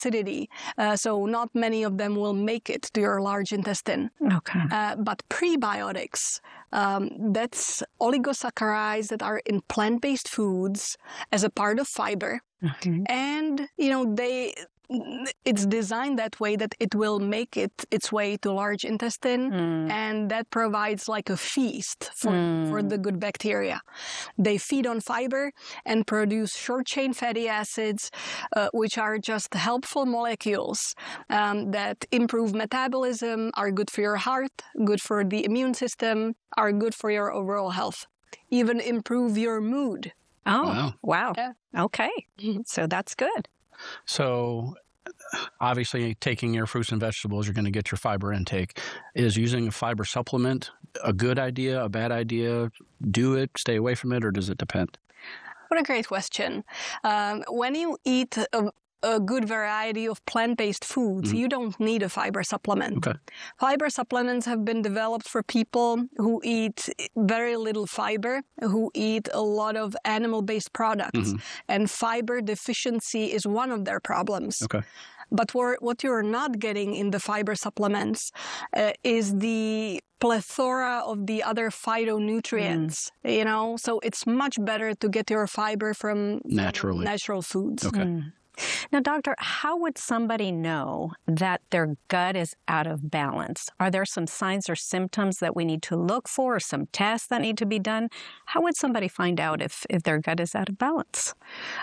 acidity, so not many of them will make it to your large intestine. Okay. But prebiotics, that's oligosaccharides that are in plant-based foods as a part of fiber. Mhm. And, it's designed that way that it will make its way to large intestine, and that provides like a feast for the good bacteria. They feed on fiber and produce short-chain fatty acids, which are just helpful molecules that improve metabolism, are good for your heart, good for the immune system, are good for your overall health, even improve your mood. Oh, wow. Yeah. Okay. So that's good. So obviously taking your fruits and vegetables, you're going to get your fiber intake. Is using a fiber supplement a good idea, a bad idea? Do it, stay away from it, or does it depend? What a great question. When you eat a good variety of plant-based foods, you don't need a fiber supplement. Okay. Fiber supplements have been developed for people who eat very little fiber, who eat a lot of animal-based products, and fiber deficiency is one of their problems. Okay. But what you're not getting in the fiber supplements is the plethora of the other phytonutrients, so it's much better to get your fiber from natural foods. Okay. Now, doctor, how would somebody know that their gut is out of balance? Are there some signs or symptoms that we need to look for, or some tests that need to be done? How would somebody find out if their gut is out of balance?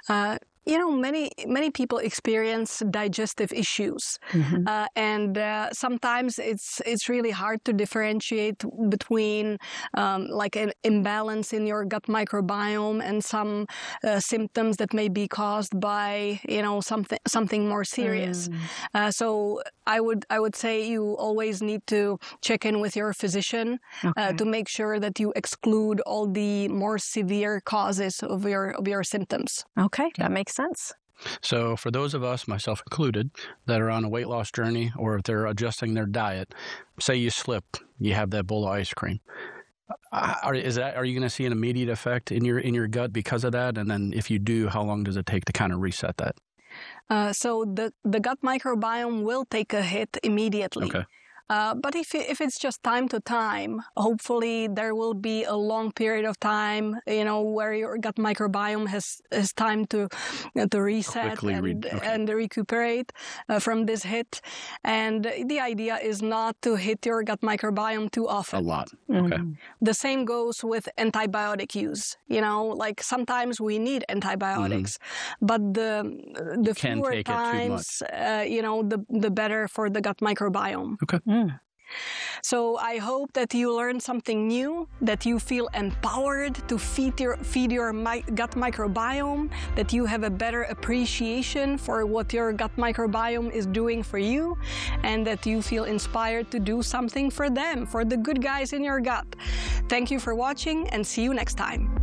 Many people experience digestive issues, and sometimes it's really hard to differentiate between like an imbalance in your gut microbiome and some symptoms that may be caused by something more serious. So I would say you always need to check in with your physician to make sure that you exclude all the more severe causes of your symptoms. Okay, that makes sense. So for those of us, myself included, that are on a weight loss journey, or if they're adjusting their diet, say you slip, you have that bowl of ice cream. Are you going to see an immediate effect in your gut because of that? And then if you do, how long does it take to kind of reset that? So the gut microbiome will take a hit immediately. Okay. But if it's just time to time, hopefully there will be a long period of time, where your gut microbiome has time to reset and recuperate from this hit. And the idea is not to hit your gut microbiome too often. A lot. Okay. The same goes with antibiotic use. Like sometimes we need antibiotics, but the fewer times, the better for the gut microbiome. Okay. So I hope that you learned something new, that you feel empowered to feed your gut microbiome, that you have a better appreciation for what your gut microbiome is doing for you, and that you feel inspired to do something for them, for the good guys in your gut. Thank you for watching, and see you next time.